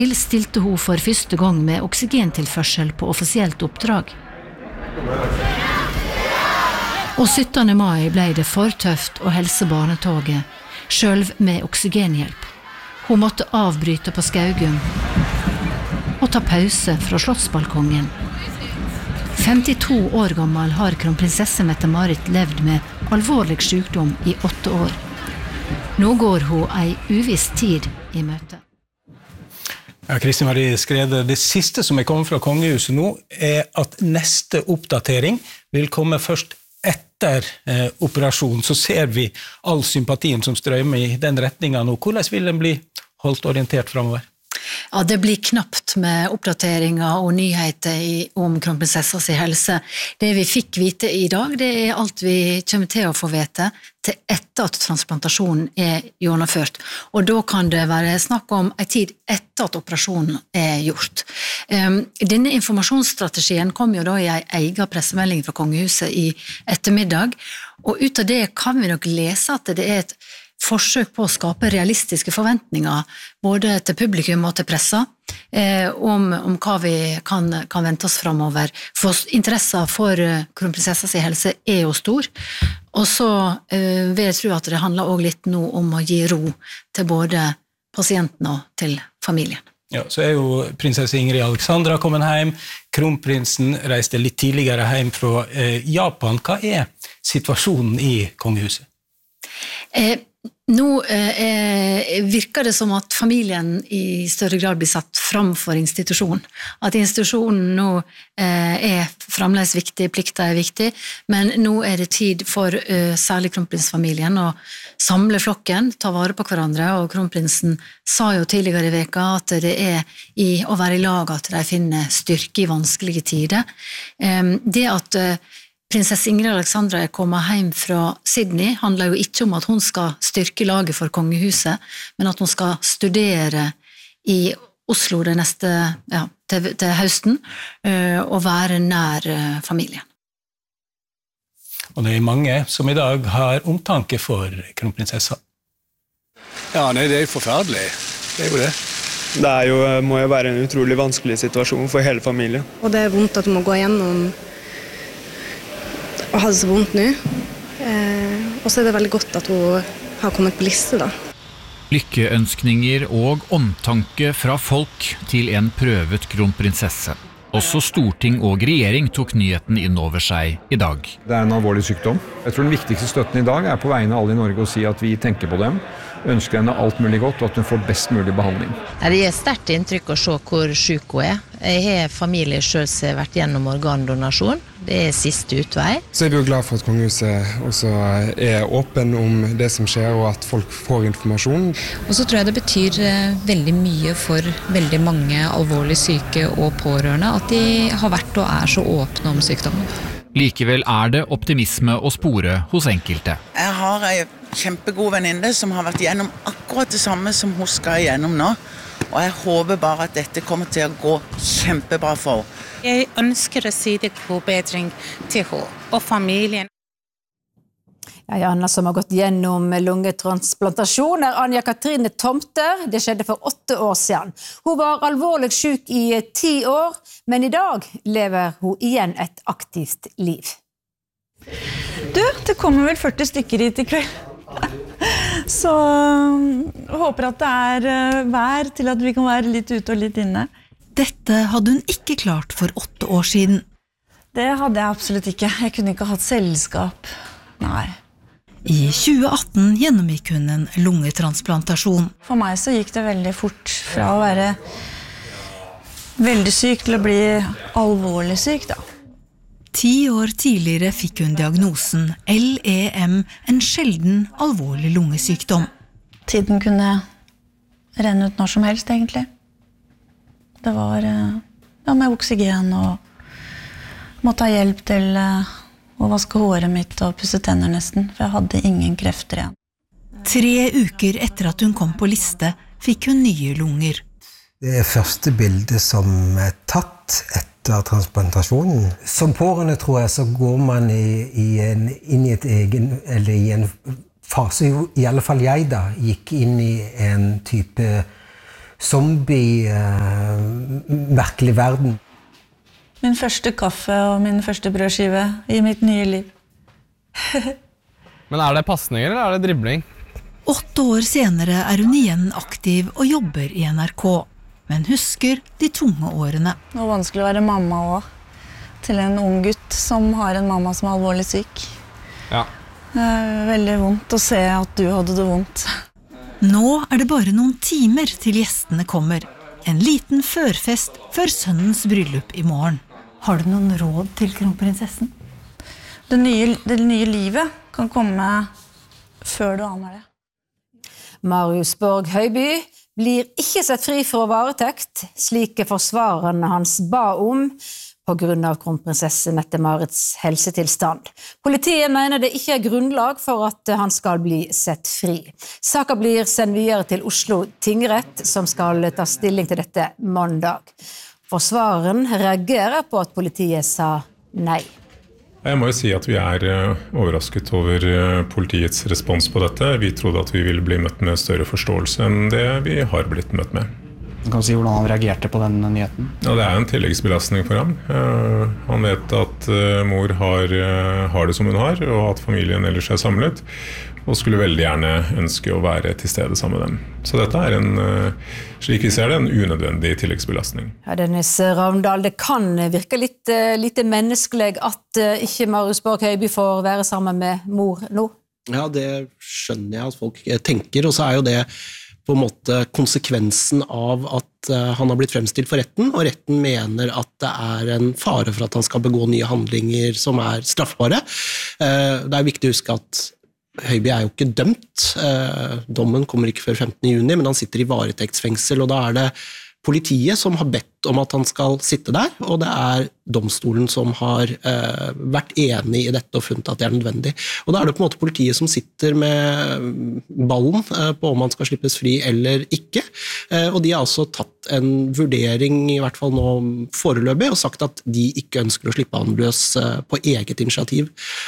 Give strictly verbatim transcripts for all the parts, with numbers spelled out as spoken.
stilte hun for første gang med oksygentilførsel på offisielt oppdrag. Og syttende mai ble det for tøft å helse barnetoget, selv med oksygenhjelp. Hun måtte avbryte på Skaugum og ta pause fra slottsbalkongen. femtito år gammel har kronprinsesse Mette-Marit levd med alvorlig sykdom i åtte år. Nå går hun ei uviss tid i møte. Ja, Kristin Marie Skrede, det siste som er kommet fra kongehuset nå er at neste oppdatering vil komme først etter eh, operasjon. Så ser vi all sympatien som strømmer i den retningen nå. Hvordan vil den bli holdt orientert fremover? Ja, det blir knapt med oppdateringer og nyheter i, om kronprinsessas helse. Det vi fikk vite i dag, det er alt vi kommer til å få vite til etter at transplantasjonen er gjennomført. Og da kan det være snakk om en tid etter at operasjonen er gjort. Um, denne informasjonsstrategien kom jo da i en egen pressemelding fra kongehuset i ettermiddag, og ut av det kan vi nok lese at det er et forsøk på å skape realistiske forventninger både til publikum og til pressa eh, om, om hva vi kan, kan vente oss fremover. For interessen for uh, kronprinsessas helse er jo stor, og så uh, vil jeg tro at det handler også litt nå om å gi ro til både pasienten og til familien. Ja, så er jo prinsesse Ingrid Alexandra kommet hjem, kronprinsen reiste litt tidligere hjem fra eh, Japan. Hva er situasjonen i kongehuset? Eh, Nå eh, virker det som at familien i større grad blir satt fram for institusjon. At institusjonen nå eh, er fremdeles viktig, plikten er viktig, men nå er det tid for eh, særlig kronprinsfamilien å samle flokken, ta vare på hverandre, og kronprinsen sa jo tidligere i veka at det er i å være i lag at de finner styrke i vanskelige tider. Eh, det at eh, Prinsesse Ingrid Alexandra er kommet hjem fra Sydney, handler jo ikke om at hun skal styrke laget for kongehuset, men at hun skal studere i Oslo det neste, ja, til, til høsten, og være nær familien. Og det er mange som i dag har omtanke for kronprinsessa. Ja, nei, det er jo forferdelig. Det er jo det. Det er jo, må jo være en utrolig vanskelig situasjon for hele familien. Og det er vondt at du må gå gjennom og hadde så vondt nå. Eh, og så er det veldig godt at hun har kommet på liste da. Lykkeønskninger og omtanke fra folk til en prøvet kronprinsesse. Også storting og regjering tok nyheten inn over seg i dag. Det er en alvorlig sykdom. Jeg tror den viktigste støtten i dag er på vegne av alle i Norge å si at vi tenker på dem, ønsker henne alt mulig godt og at hun får best mulig behandling. Det er sterkt inntrykk å se hvor syk hun er. Jeg har familie selv som har vært gjennom organdonasjon. Det er siste utvei. Så er vi jo glad for at kongehuset også er åpen om det som skjer, og at folk får informasjon. Og så tror jeg det betyr veldig mye for veldig mange alvorlig syke og pårørende at de har vært og er så åpne om sykdommen. Likevel er det optimisme å spore hos enkelte. Jeg har en kjempegod venninne som har vært gjennom akkurat det samme som hun skal gjennom nå. Og jeg håper bare at dette kommer til å gå kjempebra for henne. Jeg ønsker å si det god bedring til henne og familien. Ja, Anna som har gått gjennom lungetransplantasjon er Anja Katrine Tomter. Det skjedde for åtte år siden. Hun var alvorlig syk i ti år, men i dag lever hun igjen et aktivt liv. Du, det kommer vel førti stykker hit i kveld. Så jeg håper at det er vær til at vi kan være litt ute og litt inne. Dette hadde hun ikke klart for åtte år siden. Det hadde jeg absolutt ikke. Jeg kunne ikke hatt selskap. Nei. I tjue atten gjennomgikk hun en lungetransplantasjon. For meg så gikk det veldig fort fra å være veldig syk til å bli alvorlig syk da. Ti år tidligere fikk hun diagnosen L E M, en sjelden alvorlig lungesykdom. Tiden kunne renne ut når som helst egentlig. Det var ja, med oksygen og måtte ha hjelp til å vaske håret mitt og pusse tenner nesten, for jeg hadde ingen krefter igjen. Tre uker etter at hun kom på liste, fikk hun nye lunger. Det er første bildet som er tatt etter transplantasjonen. Som pårørende tror jeg så går man i, i en, inn i et egen, eller i en fase, i alle fall jeg da, gikk inn i en type zombie-merkelig verden. Min første kaffe og min første brødskive i mitt nye liv. Men er det passninger eller er det dribling? Åtte år senere er hun igjen aktiv og jobber i N R K, men husker de tunge årene. Det var vanskelig å være mamma også, til en ung gutt som har en mamma som er alvorlig syk. Ja. Det er veldig vondt å se at du hadde det vondt. Nå er det bare noen timer til gjestene kommer. En liten førfest før sønnens bryllup i morgen. Har du noen råd til kronprinsessen? Det nye, det nye livet kan komme før du aner det. Marius Borg Høiby blir ikke sett fri fra varetekt, slik forsvarerne hans ba om, på grunn av kronprinsesse Mette-Marits helsetilstand. Politiet mener det ikke er grunnlag for at han skal bli sett fri. Saken blir sendt videre til Oslo tingrett, som skal ta stilling til dette mandag. Forsvareren reagerer på at politiet sa nei. Jeg må jo si at vi er overrasket over politiets respons på dette. Vi trodde at vi ville bli møtt med større forståelse enn det vi har blitt møtt med. Kan du si hvordan han reagerte på den nyheten? Ja, det er en tilleggsbelastning for ham. Han vet at mor har, har det som hun har, og at familien ellers er samlet, og skulle veldig gjerne ønske å være til stede sammen med dem. Så dette er en, slik vi ser det, en unødvendig tilleggsbelastning. Ja, Dennis Ravndal, det kan virke litt, litt menneskelig at ikke Marius Borg Høiby får være sammen med mor nå? Ja, det skjønner jeg at folk tenker, og så er jo det på en måte konsekvensen av at han har blitt fremstilt for retten, og retten mener at det er en fare for at han skal begå nye handlinger som er straffbare. Det er viktig å huske at Høiby er jo ikke dømt. Dommen kommer ikke før femtende juni, men han sitter i varetektsfengsel, og da er det politiet som har bedt om at han skal sitte der, og det er domstolen som har eh, vært enig i dette og funnet at det er nødvendig. Og da er det på en måte politiet som sitter med ballen eh, på om han skal slippes fri eller ikke, eh, og de har altså tatt en vurdering, i hvert fall nå foreløpig, og sagt at de ikke ønsker å slippe han løs eh, på eget initiativ.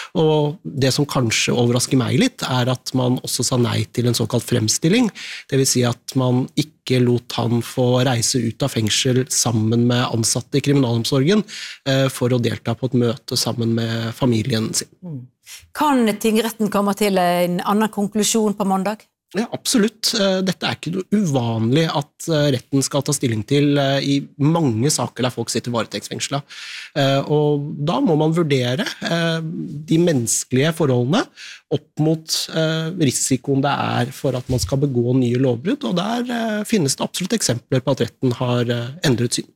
Og det som kanskje overrasker meg litt, er at man også sa nei til en såkalt fremstilling, det vil si at man ikke lot han få reise ut av fengsel sammen med ansatte i kriminalomsorgen for å delta på et møte sammen med familien sin. Kan tingretten komme til en annen konklusjon på mandag? Ja, absolutt. Dette er ikke noe uvanlig at retten skal ta stilling til i mange saker der folk sitter varetektsfengslet. Og da må man vurdere de menneskelige forholdene opp mot risikoen det er for at man skal begå nye lovbrudd, og der finnes det absolutt eksempler på at retten har endret syn.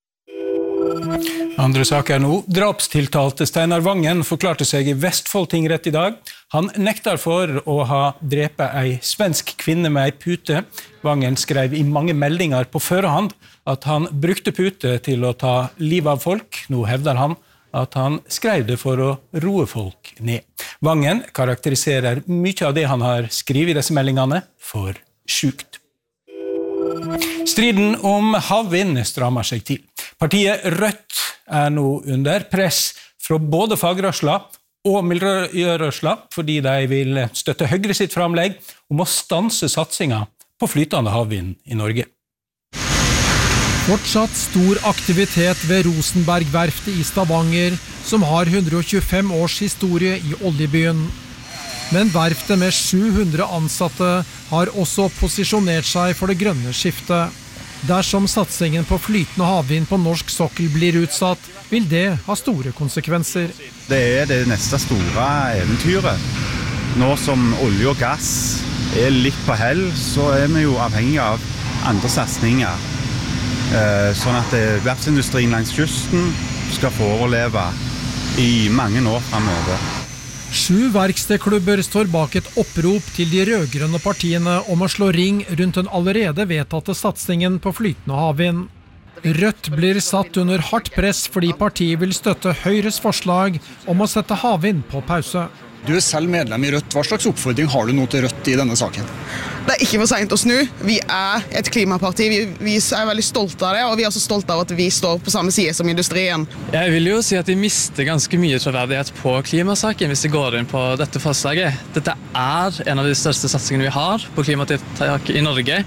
Andre saker nå. Drapstiltalte Steinar Vangen forklarte seg i Vestfold tingrett i dag. Han nektar for å ha drepet ei svensk kvinne med ei pute. Vangen skrev i mange meldinger på førehånd at han brukte pute til å ta livet av folk. Nå hevder han at han skrev det for å roe folk ned. Vangen karakteriserer mye av det han har skrevet i disse meldingene for sjukt. Striden om havvind strammer seg til. Partiet Rødt er nå under press fra både fagrørsla og miljørørsla, fordi de vil støtte Høyre sitt framlegg om å stanse satsingen på flytende havvind i Norge. Fortsatt stor aktivitet ved Rosenberg-verftet i Stavanger, som har hundre og tjuefem års historie i oljebyen. Men verftet med sju hundre ansatte har også posisjonert seg for det grønne skiftet. Dersom satsingen på flytende havvind på norsk sokkel blir utsatt, vil det ha store konsekvenser. Det er det neste store eventyret. Nå som olje og gass er litt på hell, så er vi jo avhengig av andre satsninger. Sånn at verftsindustrien langs kysten skal få overleve i mange år fremover. Sju verkstedklubber står bak et opprop til de rødgrønne partiene om å slå ring rundt den allerede vedtatte satsingen på flytende havvind. Rødt blir satt under hardt press fordi partiet vil støtte Høyres forslag om å sette havvind på pause. Du er selv medlem i Rødt. Hva slags oppfordring har du nå til Rødt i denne saken? Det er ikke for sent å snu. Vi er et klimaparti. Vi, vi er veldig stolte av det, og vi er også stolte av at vi står på samme side som industrien. Jeg vil jo si at vi mister ganske mye troverdighet på klimasaken hvis vi går inn på dette forslaget. Dette er en av de største satsingene vi har på klimatiltak i Norge.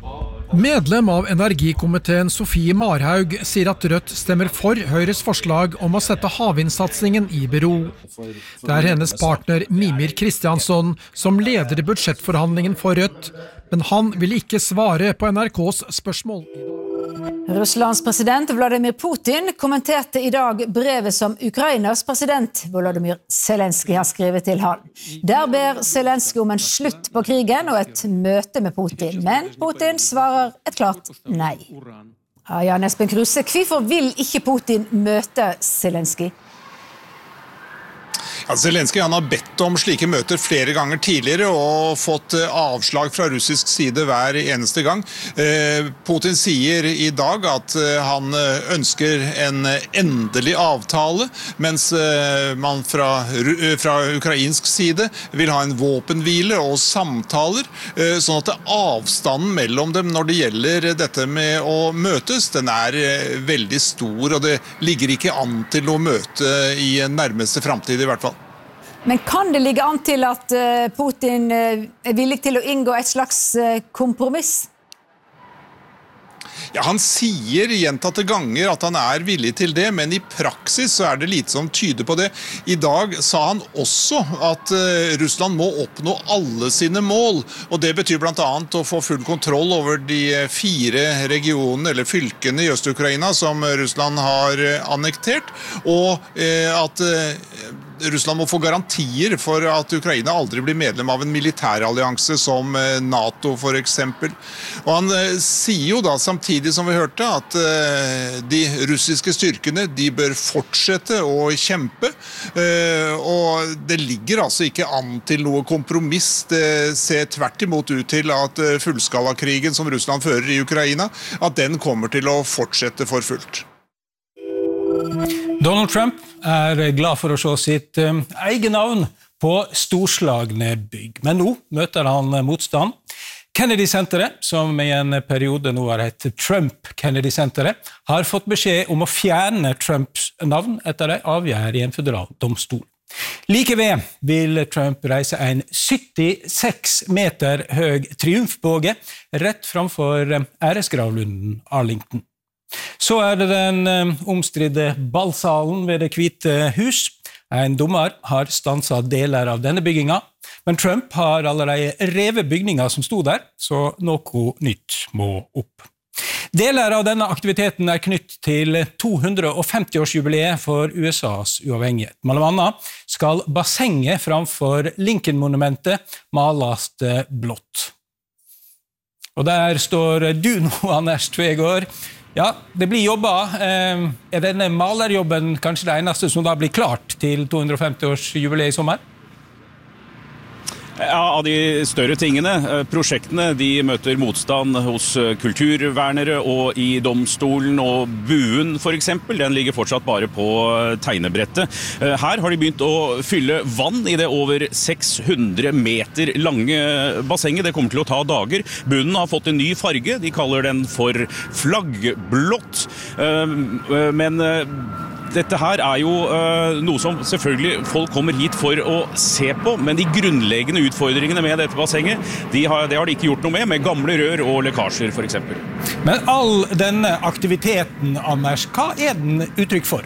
Medlem av energikomiteen Sofie Marhaug sier at Rødt stemmer for Høyres forslag om å sette havvindsatsingen i bero. Det er hennes partner Mimir Kristiansson som leder i budsjettforhandlingen for Rødt, men han vil ikke svare på N R K's spørsmål. Russlands president Vladimir Putin kommenterte i dag brevet som Ukrainas president Volodymyr Zelenskyj har skrevet til han. Der ber Zelenskyj om en slutt på krigen og et møte med Putin, men Putin svarer et klart nei. Ja, Jan Espen Kruse, hvorfor vil ikke Putin møte Zelenskyj? Ja, Zelenskyj han har bedt om slike møter flere ganger tidligere og fått avslag fra russisk side hver eneste gang. Putin sier i dag at han ønsker en endelig avtale, mens man fra, fra ukrainsk side vil ha en våpenhvile og samtaler, sånn at avstanden mellom dem når det gjelder dette med å møtes, den er veldig stor, og det ligger ikke an til noe møte i nærmeste fremtid i hvert fall. Men kan det ligge an til at Putin er villig til å inngå et slags kompromiss? Ja, han sier gjentatte ganger at han er villig til det, men i praksis så er det lite som tyder på det. I dag sa han også at Russland må oppnå alle sine mål, og det betyr blant annet å få full kontroll over de fire regionene eller fylkene i Øst-Ukraina som Russland har annektert, og at Russland må få garantier for at Ukraina aldri blir medlem av en militærallianse som NATO for eksempel. Og han sier jo da samtidig som vi hørte at de russiske styrkene de bør fortsette å kjempe, og det ligger altså ikke an til noe kompromiss. Det ser tvert imot ut til at fullskalakrigen som Russland fører i Ukraina, at den kommer til å fortsette for fullt. Donald Trump er glad for å se sitt um, egen navn på storslagne bygg. Men nå møter han motstand. Kennedy-senteret, som i en periode nå har hett Trump-Kennedy-senteret, har fått beskjed om å fjerne Trumps navn etter en avgjørelse i en føderal domstol. Like ved vil Trump reise en syttiseks meter høy triumfbåge rett framfor æresgravlunden Arlington. Så er det den omstridte ballsalen ved Det hvite hus. En dommer har stanset deler av denne bygginga, men Trump har allerede revet bygninger som stod der, så noe nytt må opp. Deler av denne aktiviteten er knytt til to hundre femti-årsjubileet for U S A's uavhengighet. Mellom annet skal bassenget framfor Lincoln-monumentet malast blått. Og der står du nå, Anders Tvegård. Ja, det blir jobba. Er denne malerjobben kanskje det eneste som da blir klart til to hundre femti-årsjubileet i sommer? Ja, av de større tingene, prosjektene, de møter motstand hos kulturvernere og i domstolen, og buen for eksempel, den ligger fortsatt bare på tegnebrettet. Her har de begynt å fylle vann i det over seks hundre meter lange bassenget. Det kommer til å ta dager. Bunnen har fått en ny farge, de kaller den for flaggblått, men dette her er jo uh, noe som selvfølgelig folk kommer hit for å se på, men de grunnleggende utfordringene med dette bassenget, de har, det har de ikke gjort noe med, med gamle rør og lekkasjer for eksempel. Men all denne aktiviteten, Anders, hva er den uttrykk for?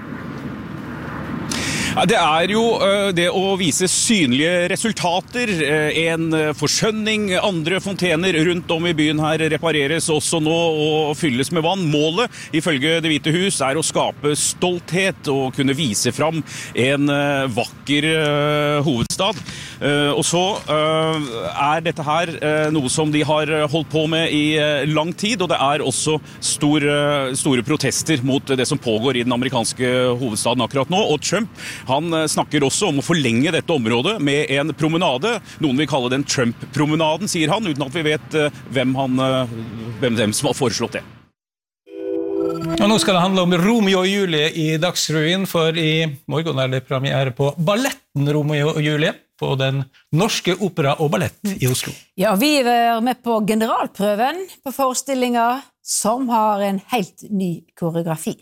Ja, det er jo uh, det å vise synlige resultater, uh, en forskjønning, andre fontener rundt om i byen her repareres også nå og fylles med vann. Målet, ifølge Det hvite hus, er å skape stolthet og kunne vise fram en uh, vakker uh, hovedstad. Uh, og så uh, er dette her uh, noe som de har holdt på med i uh, lang tid, og det er også stor, uh, store protester mot det som pågår i den amerikanske hovedstaden akkurat nå, og Trump han snakker også om å forlenge dette området med en promenade. Noen vil kalle den Trump-promenaden, sier han, uten at vi vet hvem, han, hvem dem som har foreslått det. Og nå skal det handle om Romeo og Julie i Dagsrevyen, for i morgen er det premiere på balletten Romeo og Julie på den norske opera og ballett i Oslo. Ja, vi er med på generalprøven på forestillinger som har en helt ny koreografi.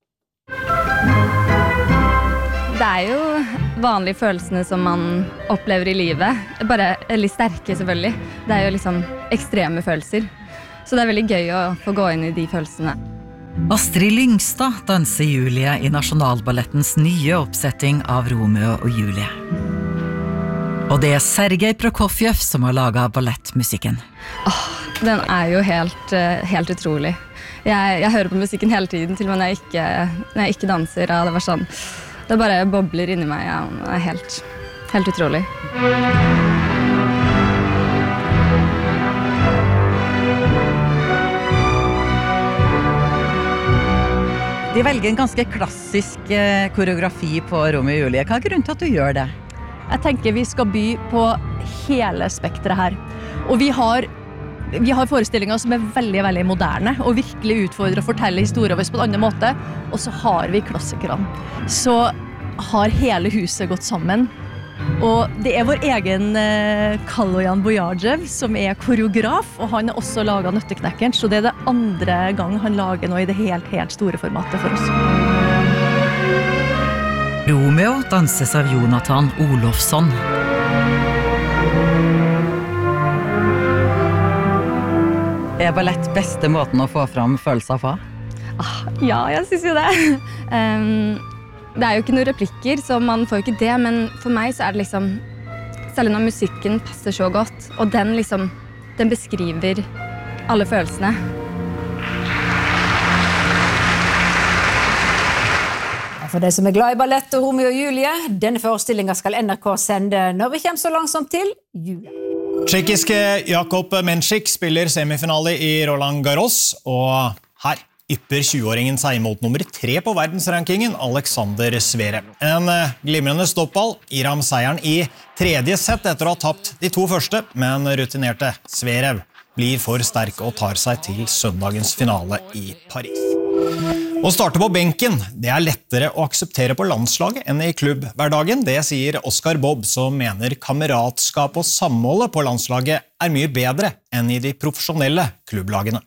Det er jo vanlige følelsene som man opplever i livet, bare litt sterke selvfølgelig. Det er jo liksom ekstreme følelser. Så det er veldig gøy å få gå inn i de følelsene. Astrid Lyngstad danser Julie i Nasjonalballettens nye oppsetting av Romeo og Julie. Og det er Sergej Prokofjev som har laget ballettmusikken. Åh, den er jo helt, helt utrolig. Jeg, jeg hører på musikken hele tiden, til og med når jeg ikke, når jeg ikke danser. Ja, det var sånn, det bare bobler inni meg. Ja, det er helt, helt utrolig. De velger en ganske klassisk eh, koreografi på Romeo og Julie. Hva er grunnen til at du gjør det? Jeg tenker vi skal by på hele spektret her. Og vi har, vi har forestillinger som er veldig, veldig moderne, og virkelig utfordrer å fortelle historier på en annen måte. Og så har vi klassikerne. Så har hele huset gått sammen. Og det er vår egen eh, Kaloyan Bojajev som er koreograf, og han har også laget Nøtteknekkeren, så det er det andre gang han lager noe i det helt, helt store formatet for oss. Romeo danses av Jonathan Olofsson. Er ballett beste måten å få fram følelser på? Ah, ja, jeg synes jo det. um, Det er jo ikke noen replikker, så man får jo ikke det, men for meg så er det liksom, selv når musikken passer så godt, og den liksom, den beskriver alle følelsene. For de som er glad i ballett og Romeo og Julie, denne forestillingen skal N R K sende når vi kommer så langsomt til jula. Tsjekkiske Jakob Menšik spiller semifinale i Roland Garros, og her ypper tjue-åringen seg mot nummer tre på verdensrankingen, Alexander Zverev. En glimrende stoppball gir ham seieren i tredje sett etter å ha tapt de to første, men rutinerte Zverev blir for sterk og tar seg til søndagens finale i Paris. Å starte på benken, det er lettere å akseptere på landslaget enn i klubbhverdagen. Det sier Oscar Bob, som mener kameratskap og samholdet på landslaget er mye bedre enn i de profesjonelle klubblagene.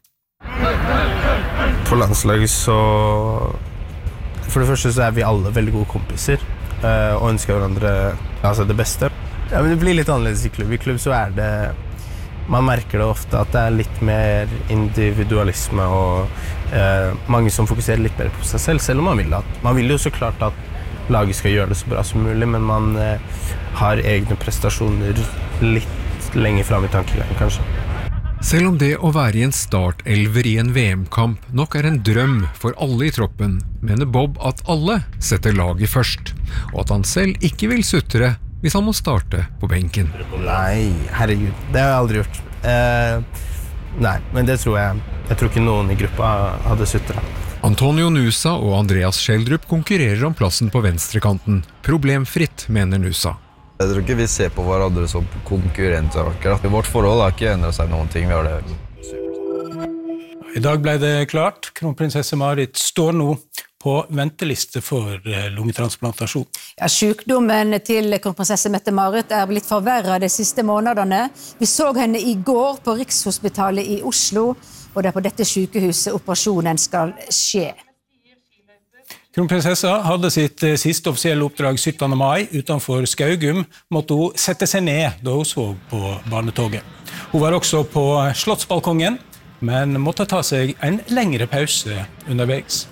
På landslaget så... For det første så er vi alle veldig gode kompiser og ønsker hverandre altså det beste. Ja, men det blir litt annerledes i klubb. I klubb så er det... Man merker det ofte at det er litt mer individualisme og eh, mange som fokuserer litt mer på seg selv, selv om man vil at... Man vil jo så klart at laget skal gjøre det så bra som mulig, men man eh, har egne prestasjoner litt lenger frem i tankegangen, kanskje. Selv om det å være i en startelver i en V M-kamp nok er en drøm for alle i troppen, mener Bob at alle setter laget først, og at han selv ikke vil sutre hvis han må starte på benken. Nei, herregud, det har jeg aldri gjort. Eh, nei, men det tror jeg, jeg tror ikke noen i gruppa hadde sutret. Antonio Nusa og Andreas Schjelderup konkurrerer om plassen på venstrekanten. Problemfritt, mener Nusa. Jeg tror ikke vi ser på hverandre som konkurrenter akkurat. Vårt forhold har ikke endret seg noen ting. Vi har det. I dag ble det klart. Kronprinsesse Marit står nå på venteliste for lungetransplantasjon. Ja, sykdommen til kronprinsesse Mette-Marit er blitt forverret de siste månedene. Vi så henne i går på Rikshospitalet i Oslo, og det er på dette sykehuset operasjonen skal skje. Kronprinsessa hadde sitt siste offisielle oppdrag syttende mai utenfor Skaugum, måtte hun sette seg ned da hun så på barnetoget. Hun var også på slottsbalkongen, men måtte ta seg en lengre pause underveis.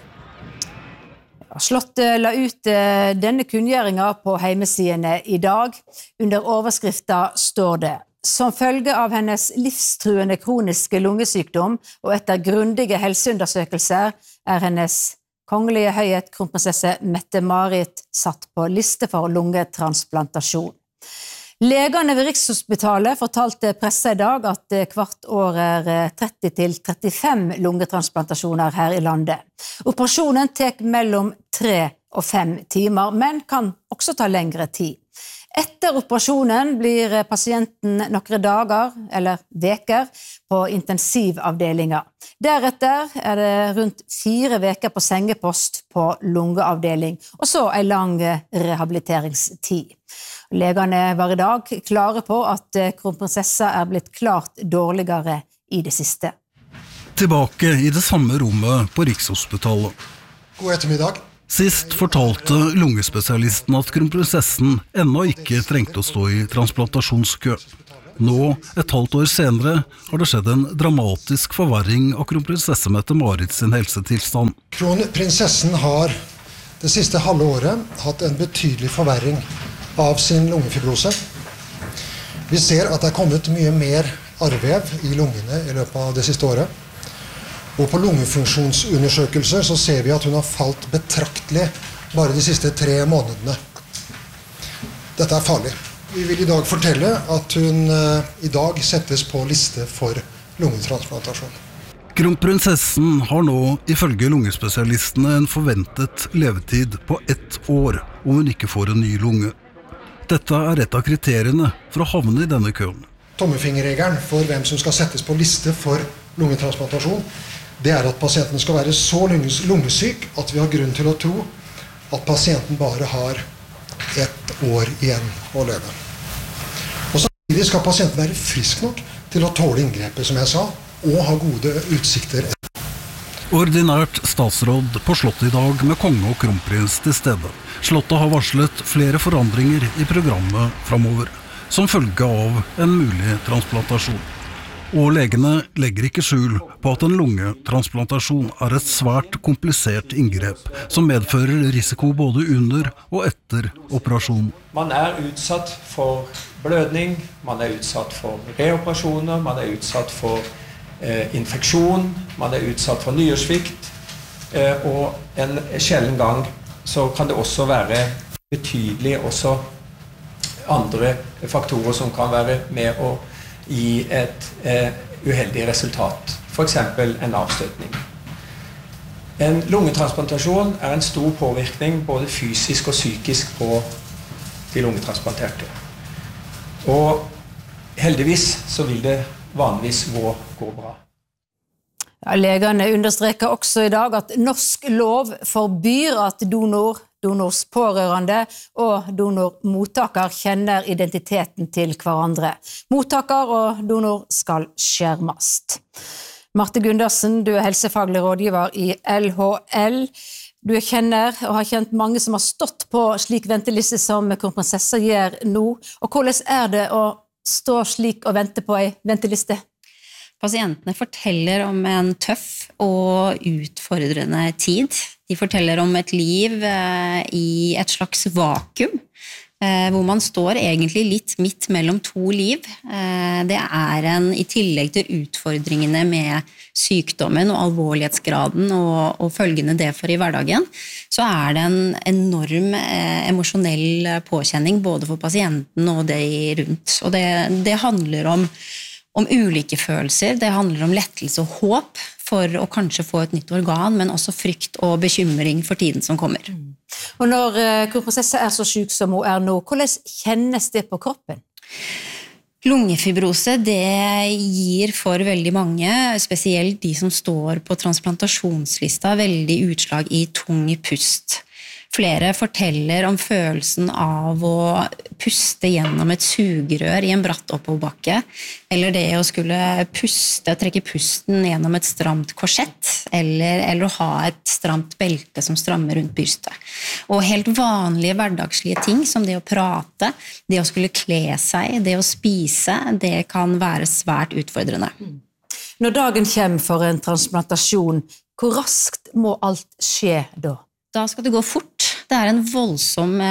Slottet la ut denne kunngjøringen på heimesidene i dag. Under overskriften står det: som følge av hennes livstruende kroniske lungesykdom og etter grundige helseundersøkelser er hennes kongelige høyhet kronprinsesse Mette-Marit satt på liste for lungetransplantasjon. Legene ved Rikshospitalet fortalte presse i dag at hvert år er tretti til trettifem lungetransplantasjoner her i landet. Operasjonen tek mellom tre og fem timer, men kan også ta lengre tid. Etter operasjonen blir pasienten noen dager eller veker på intensivavdelinger. Deretter er det rundt fire veker på sengepost på lungeavdeling, og så en lang rehabiliteringstid. Legene var i dag klare på at kronprinsessa er blitt klart dårligere i det siste. Tilbake i det samme rommet på Rikshospitalet. God ettermiddag. Sist fortalte lungespesialisten at kronprinsessen ennå ikke trengte å stå i transplantasjonskø. Nå, et halvt år senere, har det skjedd en dramatisk forverring av kronprinsesse Mette-Marit sin helsetilstand. Kronprinsessen har det siste halve året hatt en betydelig forverring av sin lungefibrose. Vi ser at det er kommet mye mer arrvev i lungene i løpet av det siste året. Og på lungefunksjonsundersøkelser så ser vi at hun har falt betraktelig bare de siste tre månedene. Dette er farlig. Vi vil i dag fortelle at hun uh, i dag settes på liste for lungetransplantasjon. Kronprinsessen har nå, ifølge lungespesialistene, en forventet levetid på ett år om hun ikke får en ny lunge. Dette er et av kriteriene for å havne i denne køen. Tommefingerregelen for hvem som skal settes på liste for lungetransplantasjon, det er at pasienten skal være så lungesyk at vi har grunn til å tro at pasienten bare har ett år igjen å leve. Og samtidig skal pasienten være frisk nok til å tåle inngrepet, som jeg sa, og ha gode utsikter. Ordinært statsråd på slottet i dag med konge og kronprins til stede. Slottet har varslet flere forandringer i programmet fremover, som følge av en mulig transplantasjon. Og legene legger ikke skjul på at en lungetransplantasjon er et svært komplisert inngrep, som medfører risiko både under og etter operasjon. Man er utsatt for blødning, man er utsatt for reoperasjoner, man er utsatt for eh, infeksjon, man er utsatt for nyresvikt, eh, og en sjelden gang så kan det også være betydelig også andre faktorer som kan være med å gi et eh, uheldig resultat, for eksempel en avstøtning. En lungetransplantasjon er en stor påvirkning både fysisk og psykisk på de lungetransplanterte. Og heldigvis så vil det vanligvis gå, gå bra. Ja, legene understreker også i dag at norsk lov forbyr at donor, donors pårørende og donormottaker kjenner identiteten til hverandre. Mottaker og donor skal skjermast. Marte Gundersen, du er helsefaglig rådgiver i L H L. Du kjenner og har kjent mange som har stått på slik venteliste som kronprinsessa gjør nå. Og hvordan er det å stå slik og vente på en venteliste? Pasientene forteller om en tøff og utfordrende tid. De forteller om et liv i et slags vakuum, hvor man står egentlig litt midt mellom to liv. Det er en, i tillegg til utfordringene med sykdommen og alvorlighetsgraden og, og følgende det for i hverdagen, så er det en enorm eh, emosjonell påkjenning både for pasienten og de rundt. Og det, det handler om om ulike følelser, det handler om lettelse og håp for å kanskje få et nytt organ, men også frykt og bekymring for tiden som kommer. Og når kronprinsessa er så syk som hun er nå, hvordan kjennes det på kroppen? Lungefibrose, det gir for veldig mange, spesielt de som står på transplantasjonslista, veldig utslag i tung pust. Flere forteller om følelsen av å puste gjennom et sugerør i en bratt oppoverbakke, eller det å skulle puste, trekke pusten gjennom et stramt korsett, eller, eller å ha et stramt belte som strammer rundt brystet. Og helt vanlige hverdagslige ting, som det å prate, det å skulle kle seg, det å spise, det kan være svært utfordrende. Når dagen kommer for en transplantasjon, hvor raskt må alt skje da? Da skal det gå fort. Det er en voldsom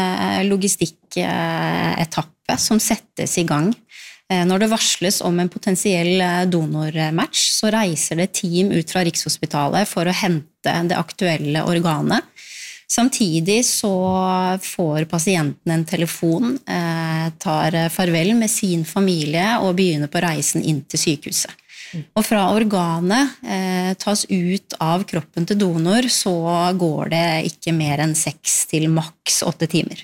logistikketappe som settes i gang. Når det varsles om en potensiell donormatch, så reiser det team ut fra Rikshospitalet for å hente det aktuelle organet. Samtidig så får pasienten en telefon, tar farvel med sin familie og begynner på reisen inn til sykehuset. Og fra organet eh, tas ut av kroppen til donor, så går det ikke mer enn seks til maks åtte timer.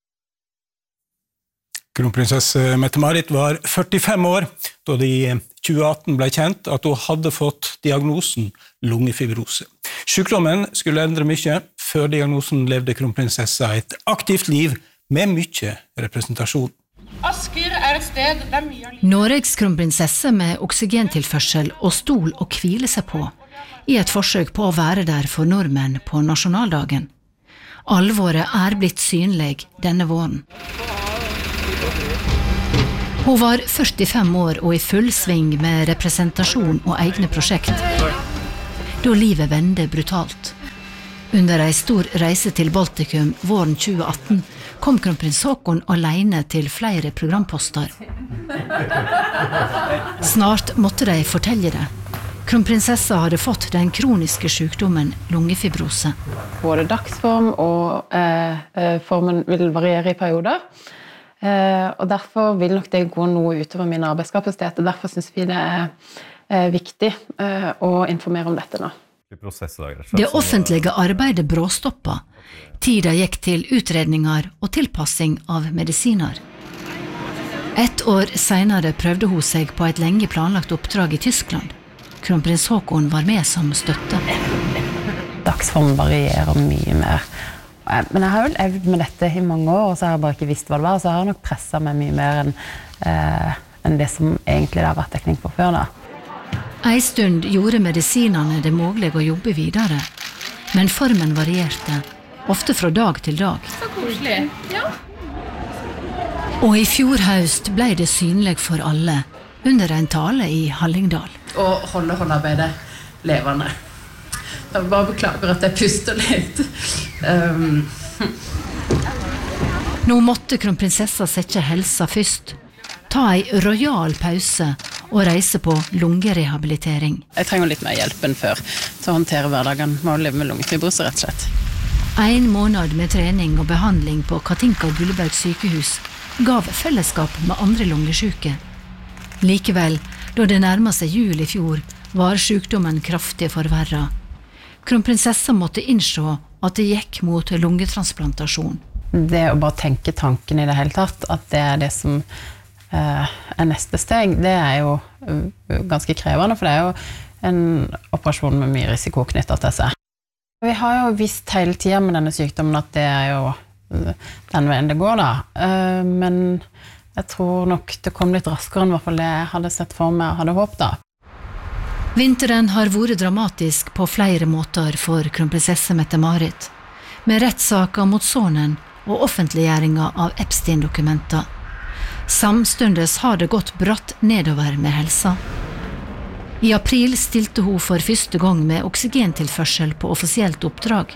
Kronprinsesse Mette-Marit var førtifem år da det i tjue atten ble kjent at hun hadde fått diagnosen lungefibrose. Sykdommen skulle endre mye. Før diagnosen levde kronprinsessa et aktivt liv med mye representasjon. Asker er et sted der mye av livet... Norges kronprinsesse med oksygentilførsel og stol å hvile seg på, i et forsøk på å være der for nordmenn på nasjonaldagen. Alvoret er blitt synlig denne våren. Hun var førtifem år og i full sving med representasjon og egne prosjekt, da livet vende brutalt. Under en stor reise til Baltikum våren tjue atten kom kronprins Haakon alene til flere programposter. Snart måtte de fortelle det. Kronprinsessa hadde fått den kroniske sykdommen lungefibrose. Både dagsform og eh, formen vil variere i perioder. Eh, og derfor vil nok det gå noe utover min arbeidskapasitet, og derfor synes vi det er eh, viktig eh, å informere om dette nå. Det offentlige arbeidet bråstoppa. Tida gikk til utredninger og tilpassing av medisiner. Et år senere prøvde hun seg på et lenge planlagt oppdrag i Tyskland. Kronprins Haakon var med som støtte. Dagsform varierer mye mer. Men jeg har jo levd med dette i mange år, og så har jeg bare ikke visst hva det var, så jeg har nok presset meg mye mer enn, eh, enn det som egentlig det har vært dekning på før da. En stund gjorde medisinene det mulig å jobbe videre, men formen varierte, ofte fra dag til dag. Så koselig, ja. Og i fjor høst ble det synlig for alle, under en tale i Hallingdal. Og holde håndarbeidet levende. Jeg bare beklager at jeg puster litt. Um. Nå måtte kronprinsessa sette helsa først, ta en royal pause og reise på lungerehabilitering. Jeg trenger litt mer hjelp enn før til å håndtere hverdagen med å leve med lungefibrose, rett og slett. En måned med trening og behandling på Katinka og Gullberg sykehus gav fellesskap med andre lungesyke. Likevel, da det nærmet seg jul i fjor, var sykdommen kraftig forverret. Kronprinsessa måtte innse at det gikk mot lungetransplantasjon. Det å bare tenke tanken i det hele tatt, at det er det som eh, er neste steg, det er jo uh, ganske krevende, for det er jo en operasjon med mye risiko knyttet til seg. Vi har jo visst hele tiden med denne sykdommen at det er jo uh, den veien det går da, uh, men jeg tror nok det kom litt raskere enn i hvert fall det jeg hadde sett for meg og hadde håpet da. Vinteren har vært dramatisk på flere måter for kronprinsesse Mette-Marit, med rettssaker mot sonen og offentliggjøringa av Epstein-dokumenter. Samstundes har det gått bratt nedover med helsa. I april stilte hun for første gang med oksygentilførsel på offisielt oppdrag.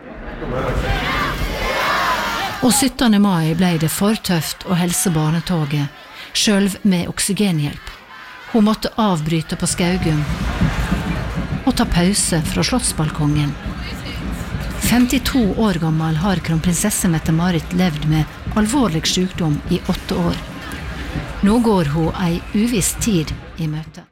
Og syttende mai ble det for tøft å helse barnetoget, selv med oksygenhjelp. Hun måtte avbryte på Skaugum og ta pause fra slottsbalkongen. femtito år gammel har kronprinsesse Mette-Marit levd med alvorlig sykdom i åtte år. Nå går hun ei uviss tid i møte.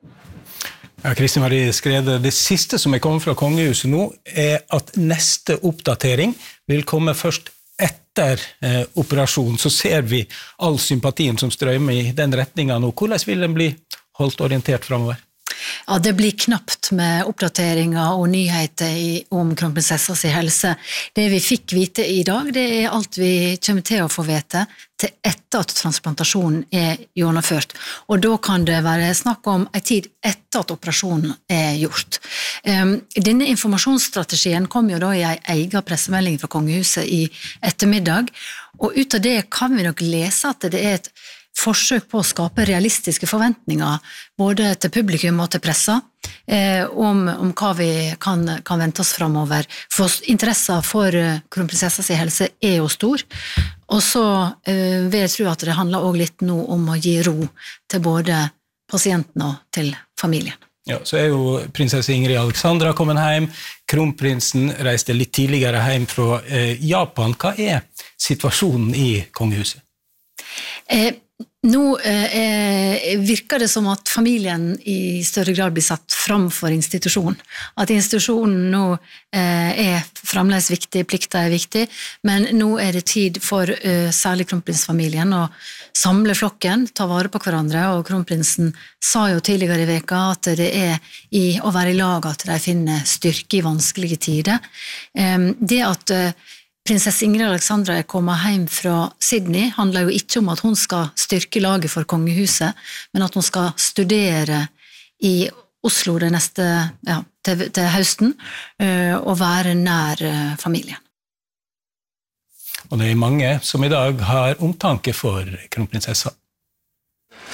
Ja, Kristin Marie Skrede, det siste som er kommet fra kongehuset nå er at neste oppdatering vil komme først etter eh, operasjonen, så ser vi all sympatien som strømmer i den retningen nå. Hvordan vil den bli holdt orientert fremover? Ja, det blir knapt med oppdateringer og nyheter i, om kronprinsessas helse. Det vi fikk vite i dag, det er alt vi kommer til å få vite til etter at transplantasjonen er gjennomført. Og da kan det være snakk om en tid etter at operasjonen er gjort. Um, denne informasjonsstrategien kom jo da i en egen pressemelding fra kongehuset i ettermiddag, og ut av det kan vi nok lese at det er et forsøk på å skape realistiske forventninger både til publikum og til pressa eh, om, om hva vi kan, kan vente oss fremover. For interessen for uh, kronprinsessas helse er jo stor, og så uh, vil jeg tro at det handler også litt nå om å gi ro til både pasienten og til familien. Ja, så er jo prinsesse Ingrid Alexandra kommet hjem, kronprinsen reiste litt tidligere hjem fra eh, Japan. Hva er situasjonen i kongehuset? Eh, Nå eh, virker det som at familien i større grad blir satt fram for institusjon. At institusjonen nå eh, er fremdeles viktig, plikter er viktig, men nå er det tid for eh, særlig kronprinsfamilien å samle flokken, ta vare på hverandre, og kronprinsen sa jo tidligere i veka at det er i å være i lag at de finner styrke i vanskelige tider. Eh, det at eh, Prinsesse Ingrid Alexandra er kommet hjem fra Sydney, handler jo ikke om at hun skal styrke laget for kongehuset, men at hun skal studere i Oslo det neste, ja, til, til høsten, og være nær familien. Og det er mange som i dag har omtanke for kronprinsessa.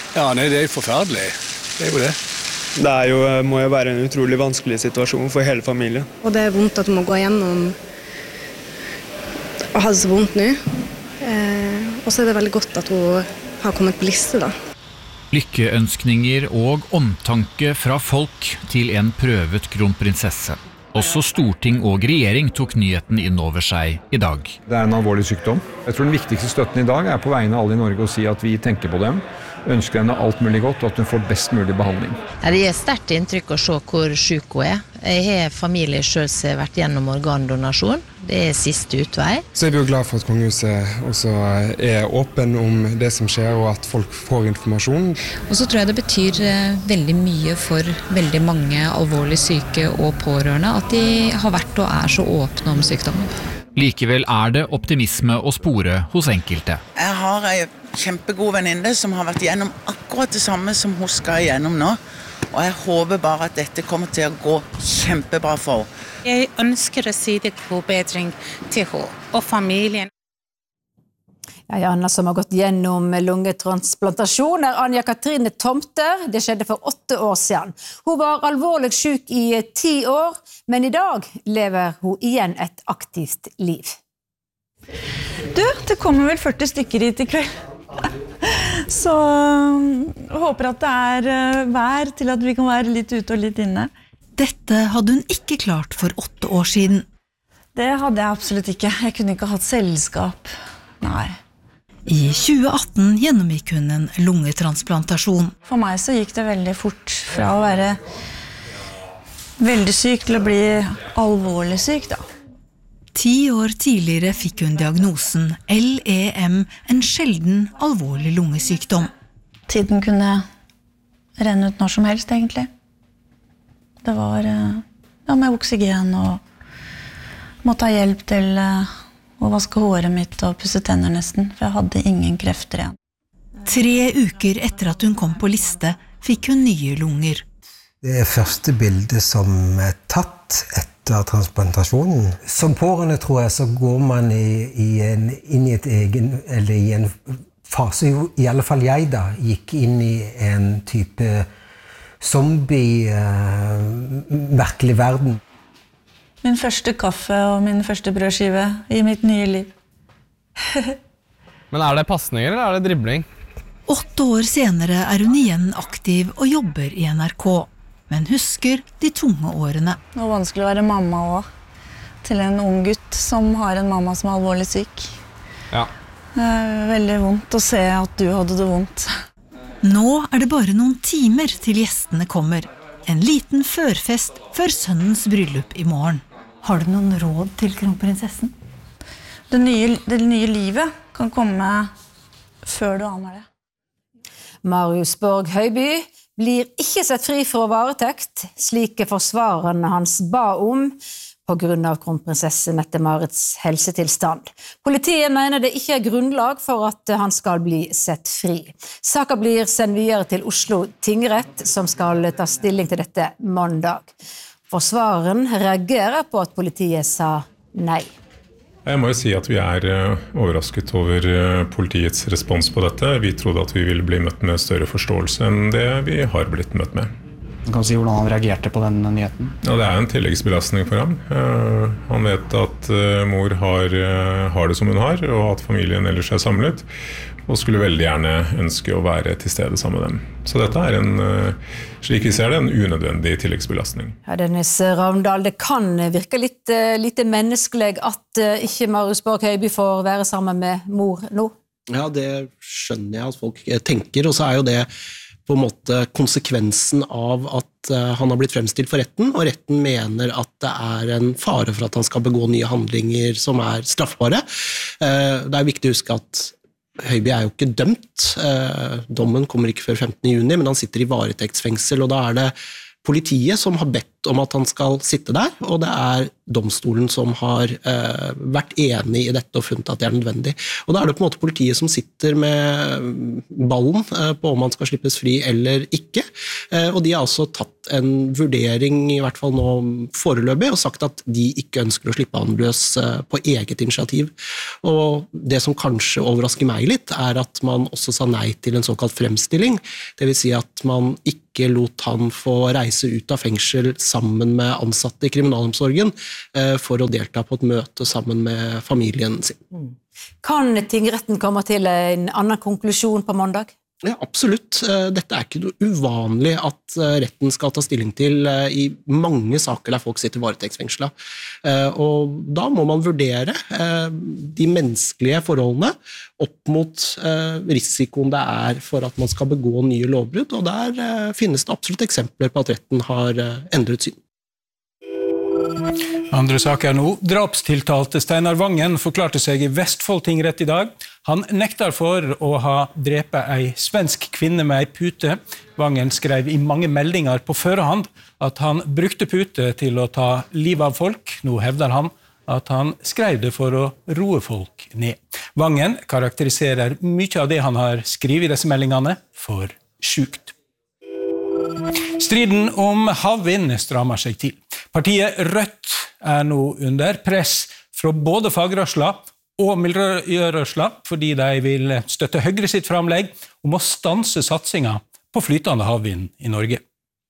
Ja, nei, det er jo forferdelig. Det er jo det. Det er jo, må jo være en utrolig vanskelig situasjon for hele familien. Og det er vondt at hun må gå gjennom og ha det så vondt nå. Eh, og så er det veldig godt at hun har kommet på liste da. Lykkeønskninger og omtanke fra folk til en prøvet kronprinsesse. Også storting og regjering tok nyheten inn over seg i dag. Det er en alvorlig sykdom. Jeg tror den viktigste støtten i dag er på vegne av alle i Norge å si at vi tenker på dem, ønsker henne alt mulig godt og at hun får best mulig behandling. Det er sterkt inntrykk å se hvor syk hun er. Jeg har familie selv som har vært gjennom organdonasjon. Det er siste utvei. Så er vi jo glad for at kongehuset også er åpen om det som skjer og at folk får informasjon. Og så tror jeg det betyr veldig mye for veldig mange alvorlig syke og pårørende at de har vært og er så åpne om sykdommen. Likevel er det optimisme å spore hos enkelte. Jeg har en kjempegod venninne som har vært gjennom akkurat det samme som hun skal gjennom nå. Og jeg håper bare at dette kommer til å gå kjempebra for henne. Jeg ønsker å si det god bedring til henne og familien. Ja, Anna som har gått gjennom lungetransplantasjon er Anja Katrine Tomter. Det skjedde for åtte år siden. Hun var alvorlig syk i ti år, men i dag lever hun igjen et aktivt liv. Du, det kommer vel førti stykker hit i kveld. Så jeg håper at det er vær til at vi kan være litt ute og litt inne. Dette hadde hun ikke klart for åtte år siden. Det hadde jeg absolutt ikke. Jeg kunne ikke hatt selskap. Nei. I tjue atten gjennomgikk hun en lungetransplantasjon. For meg så gikk det veldig fort fra å være veldig syk til å bli alvorlig syk da. Ti år tidligere fikk hun diagnosen L E M, en sjelden alvorlig lungesykdom. Tiden kunne renne ut når som helst, egentlig. Det var ja, med oksygen og måtte ha hjelp til å vaske håret mitt og pusse tenner nesten, for jeg hadde ingen krefter igjen. Tre uker etter at hun kom på liste, fikk hun nye lunger. Det er første bildet som er tatt etter transplantasjonen. Som pårørende tror jeg så går man i, i en, inn i et egen, eller i en fase, i alle fall jeg da, gikk inn i en type zombie, uh, merkelig verden. Min første kaffe og min første brødskive i mitt nye liv. Men er det passninger eller er det dribling? Åtte år senere er hun igjen aktiv og jobber i N R K. Men husker de tunge årene. Det var vanskelig å være mamma også, til en ung gutt som har en mamma som er alvorlig syk. Ja. Det er veldig vondt å se at du hadde det vondt. Nå er det bare noen timer til gjestene kommer. En liten førfest før sønnens bryllup i morgen. Har du noen råd til kronprinsessen? Det nye, det nye livet kan komme før du aner det. Marius Borg Høiby blir ikke sett fri fra varetekt, slik forsvareren hans ba om, på grunn av kronprinsesse Mette-Marits helsetilstand. Politiet mener det ikke er grunnlag for at han skal bli sett fri. Saken blir sendt videre til Oslo tingrett, som skal ta stilling til dette mandag. Forsvareren reagerer på at politiet sa nei. Jeg må jo si at vi er overrasket over politiets respons på dette. Vi trodde at vi ville bli møtt med større forståelse enn det vi har blitt møtt med. Du kan si hvordan han reagerte på den nyheten? Ja, det er en tilleggsbelastning for ham. Han vet at mor har, har det som hun har, og at familien ellers er samlet, og skulle veldig gjerne ønske å være til stede sammen med dem. Så dette er en, slik vi ser det, en unødvendig tilleggsbelastning. Ja, Dennis Ravndal, det kan virke litt, litt menneskelig at ikke Marius Borg Høiby får være sammen med mor nå. Ja, det skjønner jeg at folk tenker, og så er jo det på en måte konsekvensen av at han har blitt fremstilt for retten, og retten mener at det er en fare for at han skal begå nye handlinger som er straffbare. Det er viktig å huske at Høiby er jo ikke dømt. Dommen kommer ikke før femtende juni, men han sitter i varetektsfengsel, og da er det politiet som har bedt bedt om at han skal sitte der, og det er domstolen som har eh, vært enig i dette og funnet at det er nødvendig. Og da er det på en måte politiet som sitter med ballen eh, på om han skal slippes fri eller ikke, eh, og de har altså tatt en vurdering, i hvert fall nå foreløpig, og sagt at de ikke ønsker å slippe han løs eh, på eget initiativ. Og det som kanskje overrasker meg litt, er at man også sa nei til en såkalt fremstilling, det vil si at man ikke lot han få reise ut av fengsel sammen med ansatte i kriminalomsorgen for å delta på et møte sammen med familien sin. Kan tingretten komme til en annen konklusjon på mandag? Ja, absolutt. Dette er ikke noe uvanlig at retten skal ta stilling til i mange saker der folk sitter varetektsfengslet. Og da må man vurdere de menneskelige forholdene opp mot risikoen det er for at man skal begå nye lovbrudd, og der finnes det absolutt eksempler på at retten har endret syn. Andre saker nå. Drapstiltalte Steinar Vangen forklarte seg i Vestfold tingrett i dag. Han nektar for å ha drepet ei svensk kvinne med ei pute. Vangen skrev i mange meldinger på førehånd at han brukte pute til å ta livet av folk. Nå hevder han at han skrev det for å roe folk ned. Vangen karakteriserer mye av det han har skrevet i disse meldingene for sjukt. Striden om havvind strammer seg til. Partiet Rødt er nå under press fra både fagrørsla og miljørørsla, fordi de vil støtte Høyre sitt framlegg om å stanse satsingen på flytende havvind i Norge.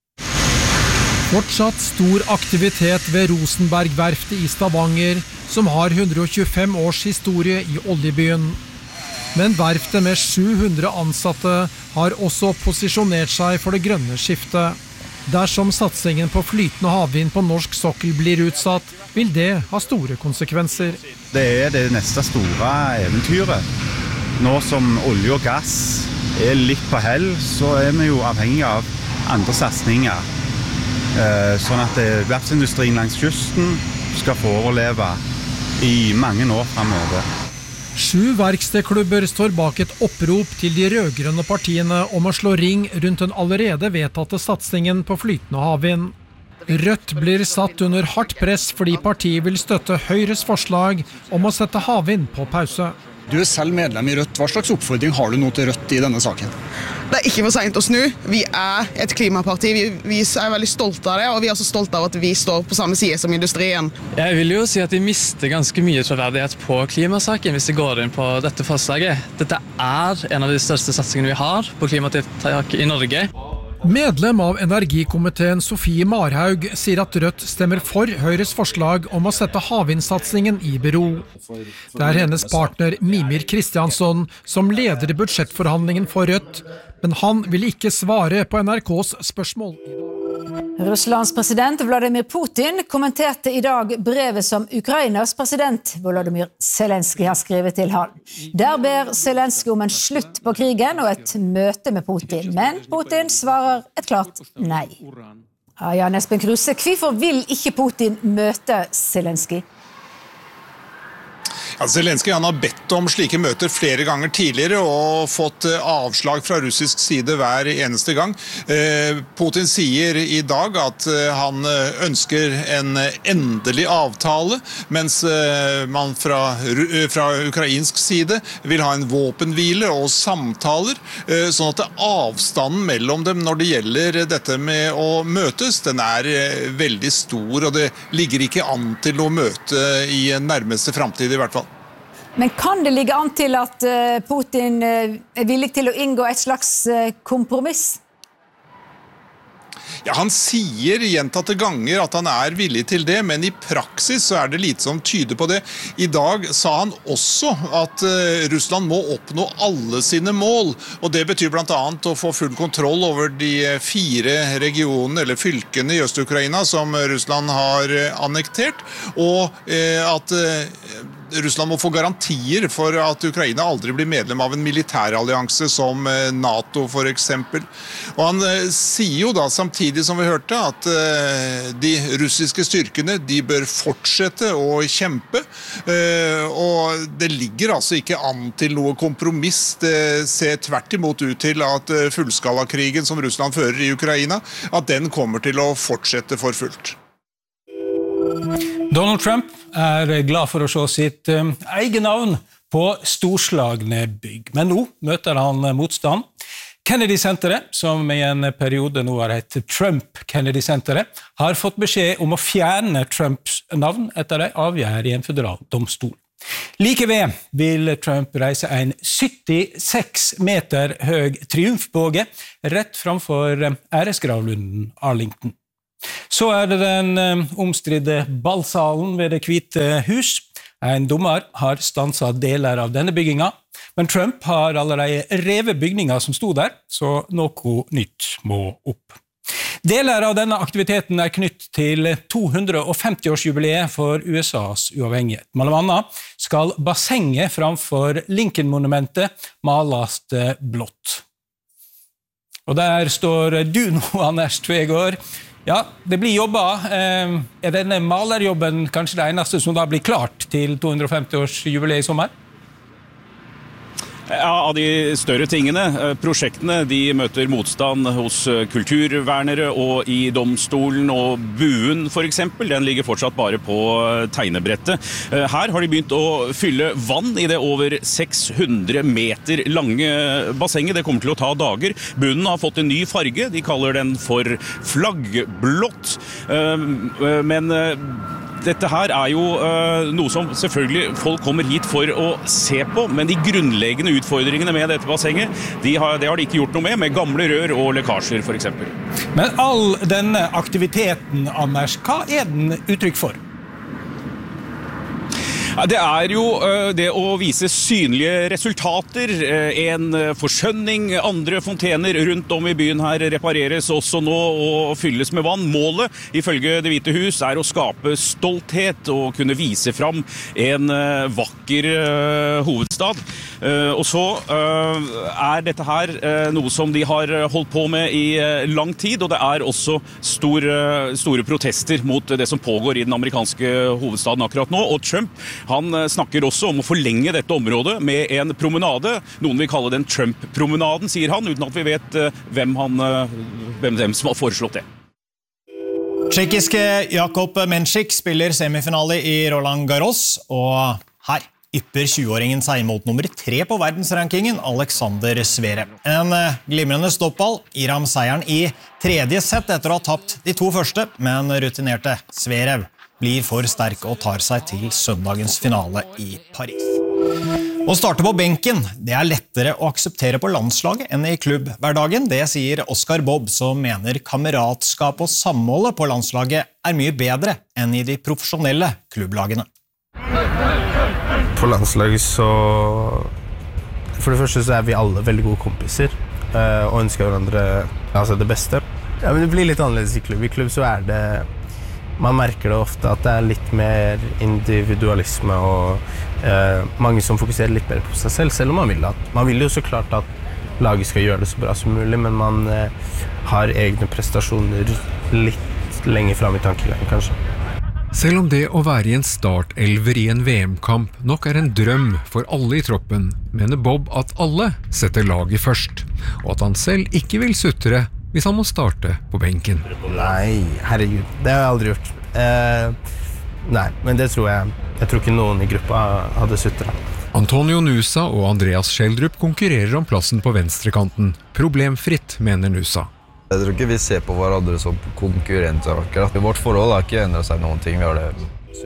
Fortsatt stor aktivitet ved Rosenberg-verftet i Stavanger, som har hundre og tjuefem års historie i oljebyen. Men verftet med sju hundre ansatte har også posisjonert seg for det grønne skiftet. Dersom satsingen på flytende havvind på norsk sokkel blir utsatt, vil det ha store konsekvenser. Det er det neste store eventyret. Nå som olje og gass er litt på hell, så er vi jo avhengig av andre satsninger. Sånn at verftsindustrien langs kysten skal få overleve i mange år fremover. Sju verkstedklubber står bak et opprop til de rødgrønne partiene om å slå ring rundt den allerede vedtatte satsingen på flytende havvind. Rødt blir satt under hardt press fordi partiet vil støtte Høyres forslag om å sette havvind på pause. Du er selv medlem i Rødt. Hva slags oppfordring har du nå til Rødt i denne saken? Det er ikke for sent å snu. Vi er et klimaparti. Vi, vi er veldig stolte av det, og vi er også stolte av at vi står på samme side som industrien. Jeg vil jo si at vi mister ganske mye troverdighet på klimasaken hvis vi går inn på dette forslaget. Dette er en av de største satsingene vi har på klimatiltak i Norge. Medlem av energikomiteen Sofie Marhaug sier at Rødt stemmer for Høyres forslag om å sette havvindsatsingen i bero. Det er hennes partner Mimir Kristiansson som leder budsjettforhandlingen for Rødt, men han vil ikke svare på N R K's spørsmål. Russlands president Vladimir Putin kommenterte i dag brevet som Ukrainas president Volodymyr Zelenskyj har skrevet til han. Der ber Zelenskyj om en slutt på krigen og et møte med Putin, men Putin svarer et klart nei. Ja, Jan Espen Kruse, hvorfor vil ikke Putin møte Zelenskyj? Ja, Zelenskyj han har bedt om slike møter flere ganger tidligere og fått avslag fra russisk side hver eneste gang. Putin sier i dag at han ønsker en endelig avtale, mens man fra, fra ukrainsk side vil ha en våpenhvile og samtaler, sånn at avstanden mellom dem når det gjelder dette med å møtes, den er veldig stor, og det ligger ikke an til noe møte i nærmeste fremtid i hvert fall. Men kan det ligge an til at Putin er villig til å inngå et slags kompromiss? Ja, han sier gjentatte ganger at han er villig til det, men i praksis så er det lite som tyder på det. I dag sa han også at Russland må oppnå alle sine mål, og det betyr blant annet å få full kontroll over de fire regionene eller fylkene i Øst-Ukraina som Russland har annektert, og at Russland må få garantier for at Ukraina aldri blir medlem av en militærallianse som NATO for eksempel. Og han sier jo da samtidig som vi hørte at de russiske styrkene de bør fortsette å kjempe, og det ligger altså ikke an til noe kompromiss. Det ser tvert imot ut til at fullskalakrigen som Russland fører i Ukraina, at den kommer til å fortsette for fullt. Donald Trump er glad for å se sitt um, egen navn på storslagne bygg. Men nå møter han motstand. Kennedy-senteret, som i en periode nå har hett Trump-Kennedy-senteret, har fått beskjed om å fjerne Trumps navn etter en avgjørelse i en føderal domstol. Like ved vil Trump reise en syttiseks meter høy triumfbåge rett framfor æresgravlunden Arlington. Så er det den omstridte ballsalen ved Det hvite hus. En dommer har stanset deler av denne bygginga, men Trump har allerede revet bygninger som stod der, så noe nytt må opp. Deler av denne aktiviteten er knytt til to hundre femti-årsjubileet for U S A's uavhengighet. Mellom annet skal bassenget framfor Lincoln-monumentet males blått. Og der står du nå, Anders Tvegård. Ja, det blir jobba. Er denne malerjobben kanskje det eneste som da blir klart til to hundre femti-årsjubileet i sommer? Ja, av de større tingene, prosjektene, de møter motstand hos kulturvernere og i domstolen, og buen for eksempel, den ligger fortsatt bare på tegnebrettet. Her har de begynt å fylle vann i det over seks hundre meter lange bassenget. Det kommer til å ta dager. Bunnen har fått en ny farge, de kaller den for flaggblått, men dette her er jo uh, noe som selvfølgelig folk kommer hit for å se på, men de grunnleggende utfordringene med dette bassenget, de har, det har de ikke gjort noe med, med gamle rør og lekkasjer for eksempel. Men all denne aktiviteten, Anders, hva er den uttrykk for? Det er jo det å vise synlige resultater, en forskjønning, andre fontener rundt om i byen her repareres også nå og fylles med vann. Målet, ifølge Det hvite hus, er å skape stolthet og kunne vise fram en vakker hovedstad. Og så er dette her noe som de har holdt på med i lang tid, og det er også store, store protester mot det som pågår i den amerikanske hovedstaden akkurat nå, og Trump, han snakker også om å forlenge dette området med en promenade. Noen vil kalle den Trump-promenaden, sier han, uten at vi vet hvem, han, hvem dem som har foreslått det. Tsjekkiske Jakub Menšik spiller semifinale i Roland Garros, og her ypper tjue-åringen seg mot nummer tre på verdensrankingen, Alexander Zverev. En glimrende stoppball gir ham seieren i tredje sett etter å ha tapt de to første, men rutinerte Zverev blir for sterk og tar seg til søndagens finale i Paris. Å starte på benken, det er lettere å akseptere på landslaget enn i klubbhverdagen. Det sier Oscar Bob, som mener kameratskap og samholdet på landslaget er mye bedre enn i de profesjonelle klubblagene. På landslaget så... For det første så er vi alle veldig gode kompiser, og ønsker hverandre altså det beste. Ja, men det blir litt annerledes i klubb. I klubb så er det... Man merker det ofte at det er litt mer individualisme og eh, mange som fokuserer litt mer på seg selv, selv om man vil at. Man vil jo så klart at laget skal gjøre det så bra som mulig, men man eh, har egne prestasjoner litt lenger frem i tankegangen, kanskje. Selv om det å være i en startelver i en V M-kamp nok er en drøm for alle i troppen, mener Bob at alle setter laget først, og at han selv ikke vil sutre hvis han må starte på benken. Nei, herregud, det har jeg aldri gjort. Eh, nei, men det tror jeg. Jeg tror ikke noen i gruppa hadde sutret. Antonio Nusa og Andreas Schjelderup konkurrerer om plassen på venstrekanten. Problemfritt, mener Nusa. Jeg tror ikke vi ser på hverandre som konkurrenter akkurat. Vårt forhold har ikke endret seg noen ting. Vi har det.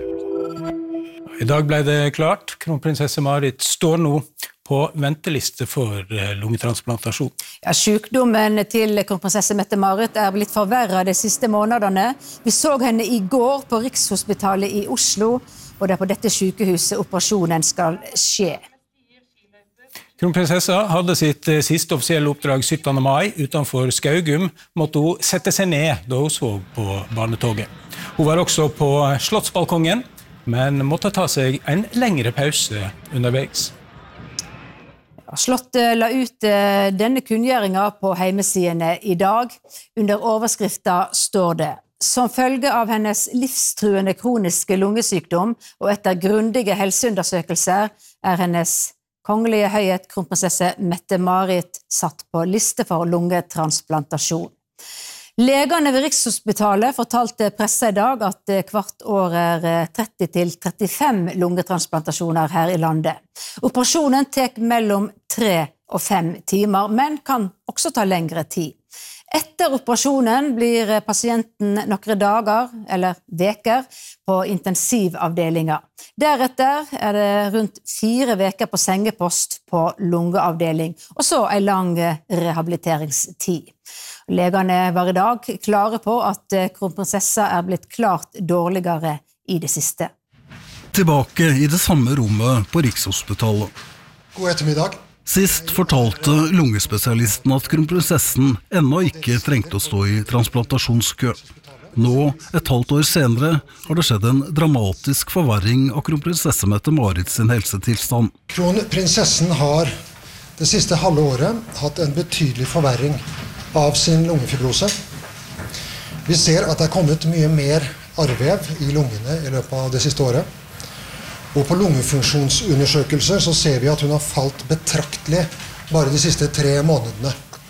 I dag ble det klart. Kronprinsesse Marit står nå på venteliste for lungetransplantasjon. Ja, sykdommen til kronprinsesse Mette-Marit er blitt forverret de siste månedene. Vi så henne i går på Rikshospitalet i Oslo, og det er på dette sykehuset operasjonen skal skje. Kronprinsessa hadde sitt siste offisielle oppdrag syttende mai. Utenfor Skaugum måtte hun sette seg ned da hun så på barnetoget. Hun var også på Slottsbalkongen. men måtte ta seg en lengre pause underveis. Slottet la ut denne kunngjøringen på heimesidene i dag. Under overskriften står det: Som følge av hennes livstruende kroniske lungesykdom og etter grundige helseundersøkelser er hennes kongelige høyhet kronprinsesse Mette-Marit satt på liste for lungetransplantasjon. Legene ved Rikshospitalet fortalte presse i dag at hvert år er tretti til trettifem lungetransplantasjoner her i landet. Operasjonen tek mellom tre og fem timer, men kan også ta lengre tid. Etter operasjonen blir pasienten noen dager eller veker på intensivavdelinger. Deretter er det rundt fire veker på sengepost på lungeavdeling, og så en lang rehabiliteringstid. Legene var i dag klare på at kronprinsessa er blitt klart dårligere i det siste. Tilbake i det samme rommet på Rikshospitalet. God ettermiddag. Sist fortalte lungespesialisten at kronprinsessen ennå ikke trengte å stå i transplantasjonskø. Nå, et halvt år senere, har det skjedd en dramatisk forverring av kronprinsesse Mette-Marit sin helsetilstand. Kronprinsessen har det siste halve året hatt en betydelig forverring av sin lungefibrose. Vi ser at det er kommet mye mer arrvev i lungene i løpet av det siste året. Og på lungefunksjonsundersøkelser så ser vi at hun har falt betraktelig bare de siste tre månedene.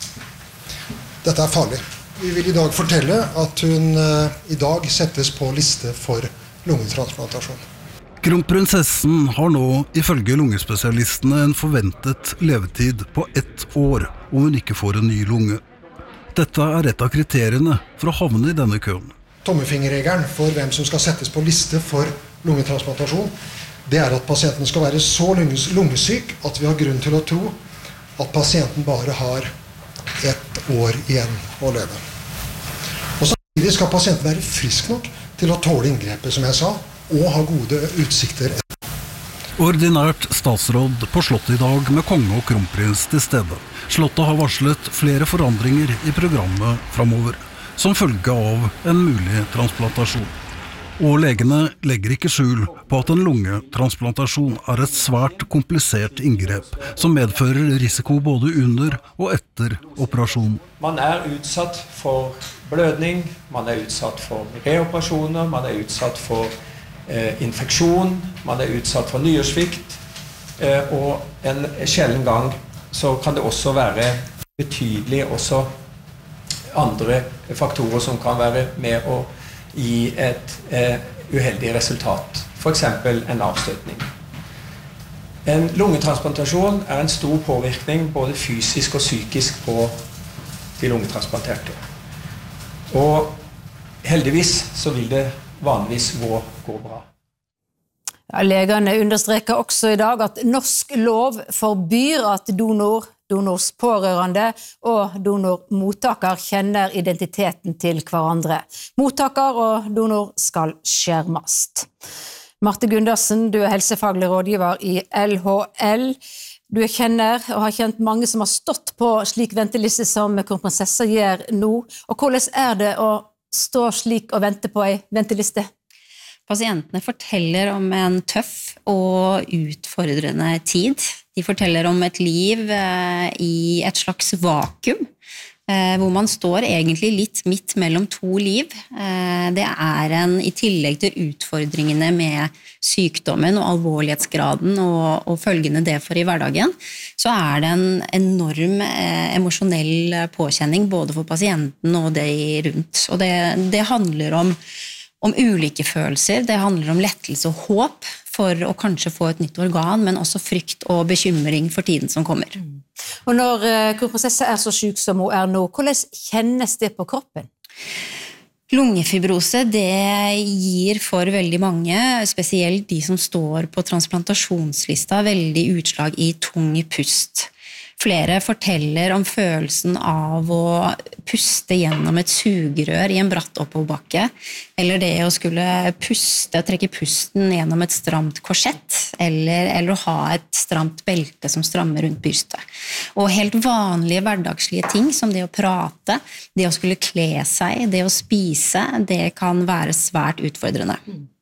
Dette er farlig. Vi vil i dag fortelle at hun uh, i dag settes på liste for lungetransplantasjon. Kronprinsessen har nå, ifølge lungespesialistene, en forventet levetid på ett år om hun ikke får en ny lunge. Dette er et av kriteriene for å havne i denne køen. Tommefingerregelen for hvem som skal settes på liste for lungetransplantasjon, det er at pasienten skal være så lungesyk at vi har grunn til å tro at pasienten bare har ett år igjen å leve. Og samtidig skal pasienten være frisk nok til å tåle inngrepet, som jeg sa, og ha gode utsikter. Ordinært statsråd på Slottet i dag med konge og kronprins til stede. Slottet har varslet flere forandringer i programmet fremover, som følge av en mulig transplantasjon. Og legene legger ikke skjul på at en lungetransplantasjon er et svært komplisert inngrep, som medfører risiko både under og etter operasjon. Man er utsatt for blødning, man er utsatt for reoperasjoner, man er utsatt for eh, infeksjon, man er utsatt for nyresvikt, eh, og en sjelden gang så kan det også være betydelig også andre faktorer som kan være med å gi et eh, uheldig resultat, for eksempel en avstøtning. En lungetransplantasjon er en stor påvirkning både fysisk og psykisk på de lungetransplanterte. Og heldigvis så vil det vanligvis gå, gå bra. Ja, legene understreker også i dag at norsk lov forbyr at donor, donors pårørende og donormottaker kjenner identiteten til hverandre. Mottaker og donor skal skjermast. Marte Gundersen, du er helsefaglig rådgiver i L H L. Du kjenner og har kjent mange som har stått på slik venteliste som kronprinsessa gjør nå. Og hvordan er det å stå slik og vente på en venteliste? Pasientene forteller om en tøff og utfordrende tid. De forteller om et liv i et slags vakuum, hvor man står egentlig litt midt mellom to liv. Det er en, i tillegg til utfordringene med sykdommen og alvorlighetsgraden og, og følgende det for i hverdagen, så er det en enorm emosjonell påkjenning både for pasienten og de rundt. Og det, det handler om om ulike følelser, det handler om lettelse og håp for å kanskje få et nytt organ, men også frykt og bekymring for tiden som kommer. Og når kronprinsessa er så syk som hun er nå, hvordan kjennes det på kroppen? Lungefibrose, det gir for veldig mange, spesielt de som står på transplantasjonslista, veldig utslag i tung pust. Flere forteller om følelsen av å puste gjennom et sugerør i en bratt oppoverbakke, eller det å skulle puste, trekke pusten gjennom et stramt korsett, eller, eller å ha et stramt belte som strammer rundt brystet. Og helt vanlige hverdagslige ting som det å prate, det å skulle kle seg, det å spise, det kan være svært utfordrende.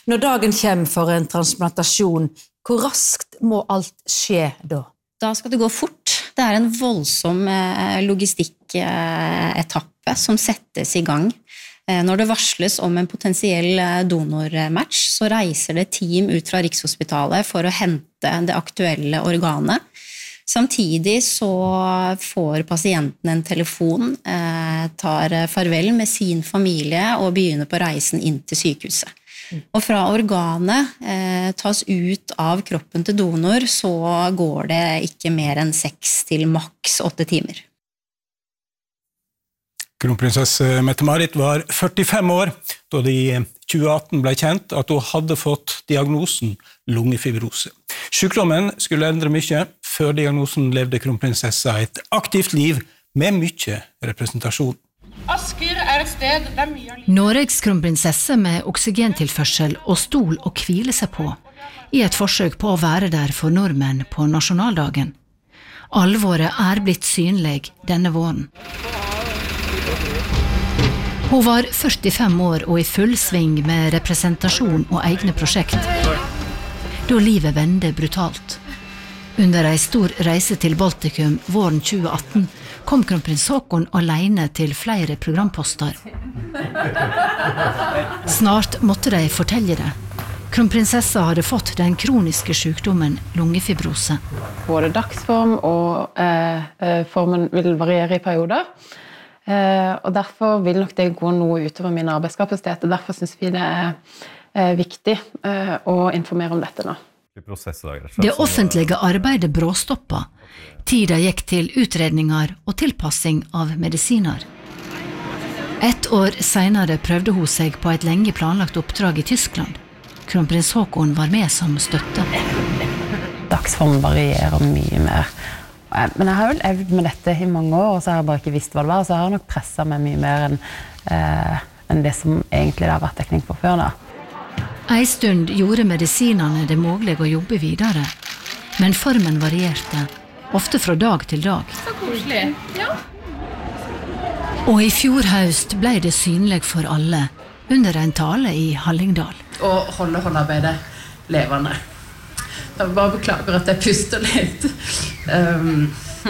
Når dagen kommer for en transplantasjon, hvor raskt må alt skje da? Da skal det gå fort. Det er en voldsom logistikketappe som settes i gang. Når det varsles om en potensiell donormatch, så reiser det team ut fra Rikshospitalet for å hente det aktuelle organet. Samtidig så får pasienten en telefon, tar farvel med sin familie og begynner på reisen inn til sykehuset. Og fra organet tas ut av kroppen til donor, så går det ikke mer enn seks til maks åtte timer. Kronprinsesse Mette-Marit var førtifem år da det i tjue atten ble kjent at hun hadde fått diagnosen lungefibrose. Sykdommen skulle endre mye. Før diagnosen levde kronprinsessa et aktivt liv med mye representasjon. Asker er et sted der mye av livet... Norges kronprinsesse med oksygentilførsel og stol å hvile seg på, i et forsøk på å være der for nordmenn på nasjonaldagen. Alvoret er blitt synlig denne våren. Hun var førtifem år og i full sving med representasjon og egne prosjekt, da livet vende brutalt. Under en stor reise til Baltikum våren tjue atten kom kronprins Haakon alene til flere programposter. Snart måtte de fortelle det. Kronprinsessa hadde fått den kroniske sykdommen lungefibrose. Både dagsform og eh, formen vil variere i perioder. Eh, og derfor vil nok det gå noe utover min arbeidskapasitet. Og derfor synes vi det er eh, viktig eh, å informere om dette nå. Det offentlige arbeidet bråstoppa. Tida gikk til utredninger og tilpassing av medisiner. Et år senere prøvde hun seg på et lenge planlagt oppdrag i Tyskland. Kronprins Haakon var med som støtte. Dagsform varierer mye mer. Men jeg har jo levd med dette i mange år, og så har jeg bare ikke visst hva det var, så jeg har nok presset meg mye mer enn, eh, enn det som egentlig det har vært dekning på før da. En stund gjorde medisinene det mulig å jobbe videre, men formen varierte, ofte fra dag til dag. Så koselig, ja. Og i fjor høst ble det synlig for alle, under en tale i Hallingdal. Og holde håndarbeidet levende. Jeg bare beklager at jeg puster litt. Um.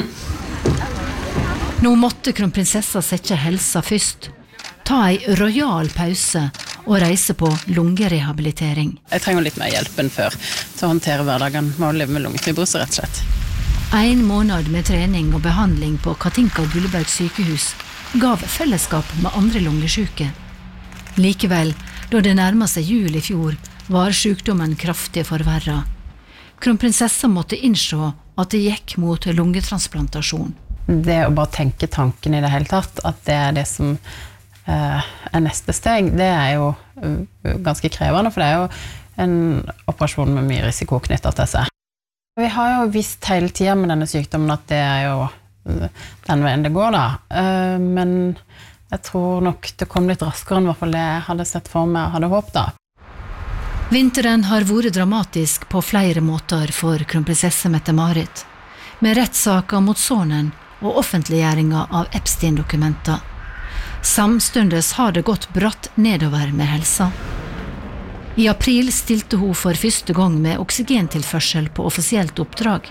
Nå måtte kronprinsessa sette helsa først, ta en royal pause og reise på lungerehabilitering. Jeg trenger litt mer hjelp enn før til å håndtere hverdagen med å leve med lungefibrose, rett og slett. En måned med trening og behandling på Katinka Gullberg sykehus gav fellesskap med andre lungesyke. Likevel, da det nærmet seg jul i fjor, var sykdommen kraftig forverret. Kronprinsessa måtte innse at det gikk mot lungetransplantasjon. Det å bare tenke tanken i det hele tatt, at det er det som eh, er neste steg, det er jo uh, ganske krevende, for det er jo en operasjon med mye risiko knyttet til seg. Vi har jo visst hele tiden med denne sykdommen at det er jo uh, den veien det går da, uh, men jeg tror nok det kom litt raskere enn i hvert fall det jeg hadde sett for meg og hadde håpet da. Vinteren har vært dramatisk på flere måter for kronprinsesse Mette-Marit, med rettssaker mot sonen og offentliggjøringa av Epstein-dokumenter. Samstundes har det gått bratt nedover med helsa. I april stilte hun for første gang med oksygentilførsel på offisielt oppdrag.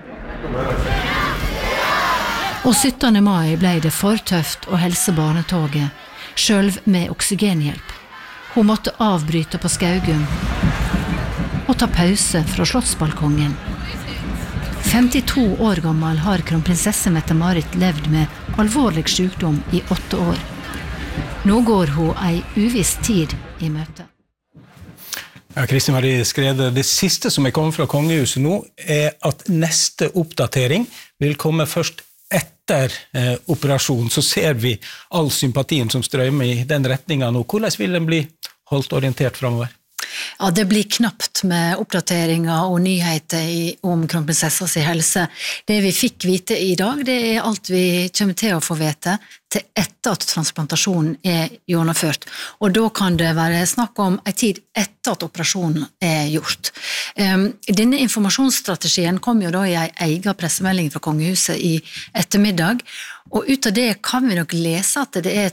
Og syttende mai ble det for tøft å helse barnetoget, selv med oksygenhjelp. Hun måtte avbryte på Skaugum og ta pause fra slottsbalkongen. femtito år gammel har kronprinsesse Mette-Marit levd med alvorlig sykdom i åtte år. Nå går hun ei uviss tid i møte. Ja, Kristin Marie Skrede, det siste som er kommet fra kongehuset nå er at neste oppdatering vil komme først etter eh, operasjonen. Så ser vi all sympatien som strømmer i den retningen nå. Hvordan vil den bli holdt orientert fremover? Ja, det blir knapt med oppdateringer og nyheter i, om kronprinsessas helse. Det vi fikk vite i dag, det er alt vi kommer til å få vite til etter at transplantasjonen er gjennomført. Og da kan det være snakk om en tid etter at operasjonen er gjort. Um, denne informasjonsstrategien kom jo da i en egen pressemelding fra kongehuset i ettermiddag, og ut av det kan vi nok lese at det er et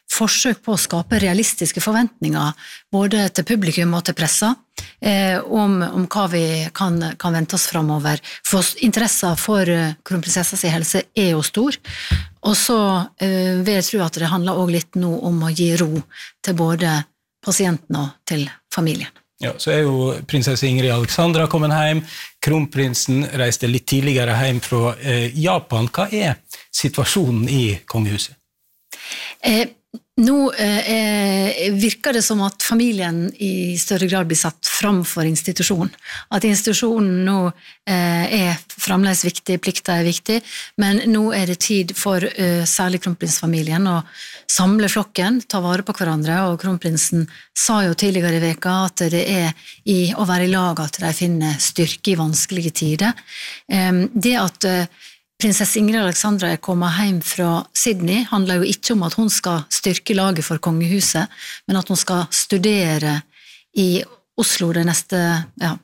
forsøk på å skape realistiske forventninger både til publikum og til pressa eh, om, om hva vi kan, kan vente oss fremover. For interessen for kronprinsessas helse er jo stor, og så eh, vil jeg tro at det handler også litt nå om å gi ro til både pasienten og til familien. Ja, så er jo prinsesse Ingrid Alexandra kommet hjem, kronprinsen reiste litt tidligere hjem fra eh, Japan. Hva er situasjonen i kongehuset? Eh, nå eh, virker det som at familien i større grad blir satt fram for institusjon. At institusjonen nå eh, er fremdeles viktig, plikter er viktig, men nå er det tid for eh, særlig kronprinsfamilien å samle flokken, ta vare på hverandre, og kronprinsen sa jo tidligere i veka at det er i å være i lag at de finner styrke i vanskelige tider. Eh, det at eh, prinsesse Ingrid Alexandra er kommet hjem fra Sydney, handler jo ikke om at hun skal styrke laget for kongehuset, men at hun skal studere i Oslo de neste ja,